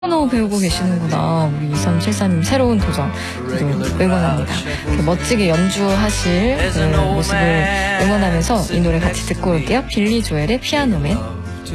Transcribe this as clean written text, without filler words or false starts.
피아노 배우고 계시는구나. 우리 2374님 새로운 도전 응원합니다. 멋지게 연주하실 그 모습을 응원하면서 이 노래 같이 듣고 올게요. 빌리 조엘의 피아노맨.